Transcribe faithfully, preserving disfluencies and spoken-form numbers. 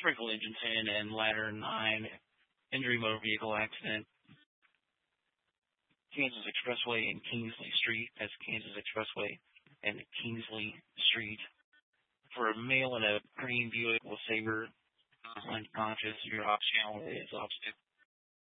Sprinkle Engine ten and Ladder nine. Injury motor vehicle accident. Kansas Expressway and Kingsley Street. That's Kansas Expressway and Kingsley Street. For a male in a green Buick LeSabre, unconscious, your ops channel is obstacle.